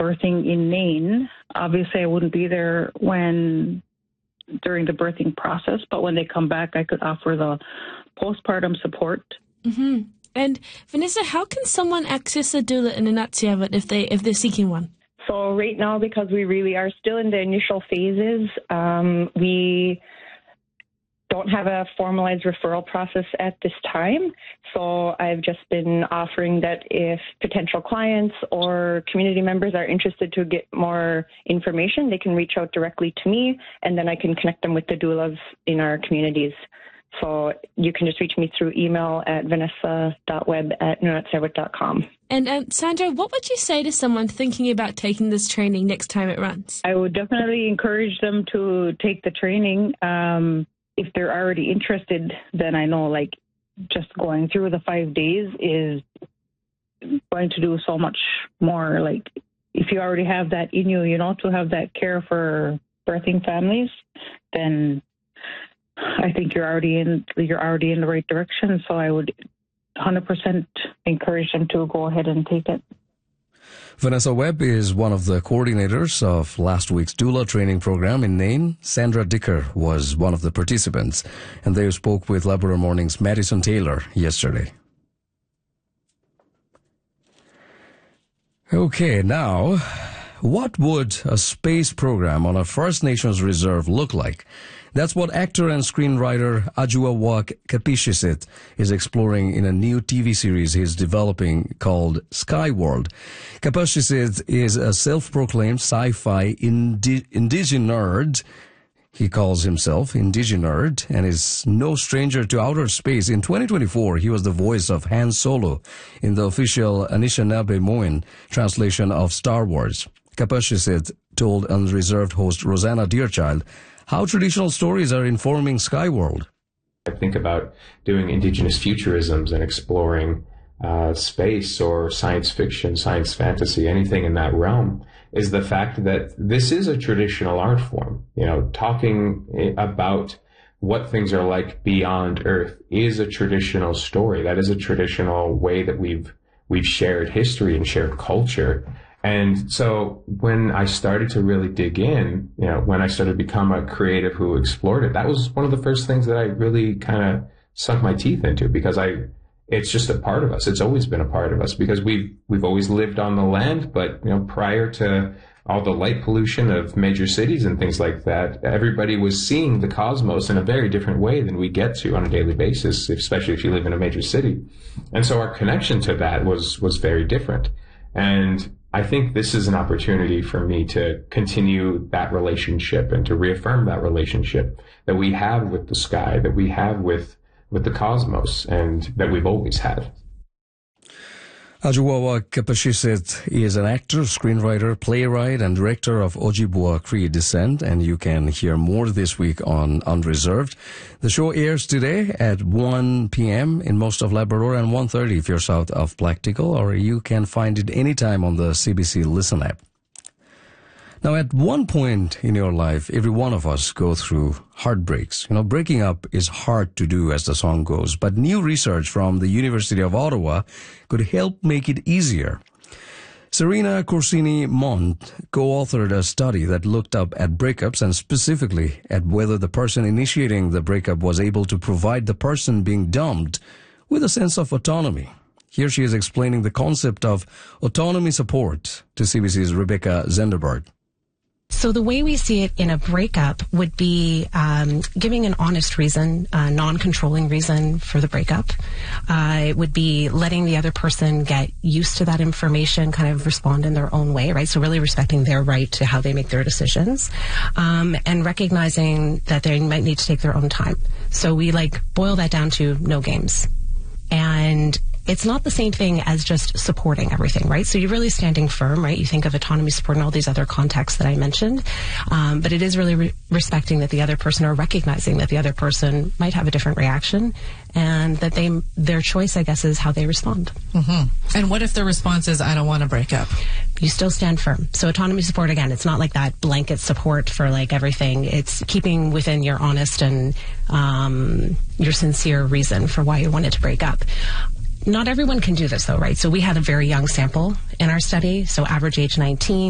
birthing in Maine. Obviously, I wouldn't be there during the birthing process, but when they come back, I could offer the postpartum support. Mm-hmm. And Vanessa, how can someone access a doula in Nunatsiavut if they're seeking one? So right now, because we really are still in the initial phases, we don't have a formalized referral process at this time. So I've just been offering that if potential clients or community members are interested to get more information, they can reach out directly to me, and then I can connect them with the doulas in our communities. So you can just reach me through email at vanessa.webb@nunatsiavut.com. And Sandra, what would you say to someone thinking about taking this training next time it runs? I would definitely encourage them to take the training. If they're already interested, then I know just going through the 5 days is going to do so much more. Like if you already have that in you, to have that care for birthing families, then I think you're already in the right direction. So I would 100% encourage them to go ahead and take it. Vanessa Webb is one of the coordinators of last week's doula training program in Nain. Sandra Dicker was one of the participants, and they spoke with Labrador Morning's Madison Taylor yesterday. Okay, now, what would a space program on a First Nations reserve look like? That's what actor and screenwriter Ajuawa Kapishisit is exploring in a new TV series he's developing called Skyworld. Kapishisit is a self-proclaimed sci-fi indigenerd. He calls himself indigenerd and is no stranger to outer space. In 2024, he was the voice of Han Solo in the official Anishinaabe translation of Star Wars. Kapishisit told Unreserved host Rosanna Deerchild how traditional stories are informing Skyworld. I think about doing indigenous futurisms and exploring space or science fiction, science fantasy, anything in that realm, is the fact that this is a traditional art form. Talking about what things are like beyond Earth is a traditional story. That is a traditional way that we've shared history and shared culture. And so when I started to really dig in, when I started to become a creative who explored it, that was one of the first things that I really kind of sunk my teeth into, because it's just a part of us. It's always been a part of us because we've always lived on the land. But, prior to all the light pollution of major cities and things like that, everybody was seeing the cosmos in a very different way than we get to on a daily basis, especially if you live in a major city. And so our connection to that was very different. And I think this is an opportunity for me to continue that relationship and to reaffirm that relationship that we have with the sky, that we have with the cosmos, and that we've always had. Ajuawa Kapashisit is an actor, screenwriter, playwright, and director of Ojibwa Cree descent, and you can hear more this week on Unreserved. The show airs today at 1 p.m. in most of Labrador and 1:30 if you're south of Practical, or you can find it anytime on the CBC Listen app. Now, at one point in your life, every one of us go through heartbreaks. Breaking up is hard to do, as the song goes, but new research from the University of Ottawa could help make it easier. Serena Corsini-Mont co-authored a study that looked up at breakups and specifically at whether the person initiating the breakup was able to provide the person being dumped with a sense of autonomy. Here she is explaining the concept of autonomy support to CBC's Rebecca Zenderberg. So the way we see it in a breakup would be giving an honest reason, a non-controlling reason for the breakup. It would be letting the other person get used to that information, kind of respond in their own way, right? So really respecting their right to how they make their decisions, and recognizing that they might need to take their own time. So we boil that down to no games. And it's not the same thing as just supporting everything, right? So you're really standing firm, right? You think of autonomy support and all these other contexts that I mentioned. But it is really respecting that the other person, or recognizing that the other person might have a different reaction, and that their choice, I guess, is how they respond. Mm-hmm. And what if the response is, I don't want to break up? You still stand firm. So autonomy support, again, it's not like that blanket support for everything. It's keeping within your honest and your sincere reason for why you wanted to break up. Not everyone can do this, though, right? So we had a very young sample in our study, so average age 19.